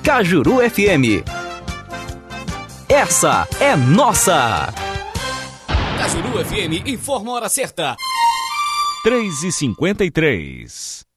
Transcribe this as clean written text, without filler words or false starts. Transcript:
Cajuru FM. Essa é nossa. Cajuru FM informa a hora certa. 3h53.